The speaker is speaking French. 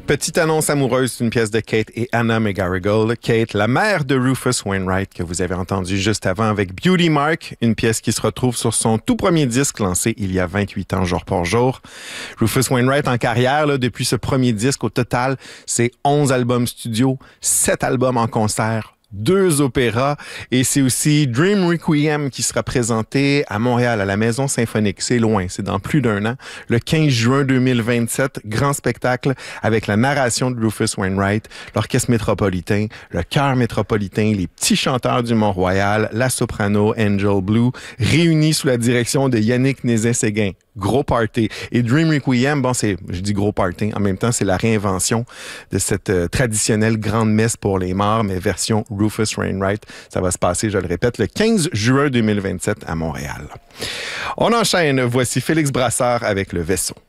Petite annonce amoureuse, c'est une pièce de Kate et Anna McGarrigle. Kate, la mère de Rufus Wainwright, que vous avez entendu juste avant avec Beauty Mark, une pièce qui se retrouve sur son tout premier disque lancé il y a 28 ans, jour pour jour. Rufus Wainwright en carrière, là, depuis ce premier disque, au total, c'est 11 albums studio, 7 albums en concert, 2 opéras, et c'est aussi Dream Requiem qui sera présenté à Montréal, à la Maison Symphonique. C'est loin, c'est dans plus d'1 an. Le 15 juin 2027, grand spectacle avec la narration de Rufus Wainwright, l'Orchestre métropolitain, le Chœur métropolitain, les petits chanteurs du Mont-Royal, la soprano Angel Blue, réunis sous la direction de Yannick Nézet-Séguin. Gros party. Et Dream Requiem, bon, je dis gros party, en même temps, c'est la réinvention de cette traditionnelle grande messe pour les morts, mais version Rufus Wainwright. Ça va se passer, je le répète, le 15 juin 2027 à Montréal. On enchaîne. Voici Félix Brasseur avec Le Vaisseau.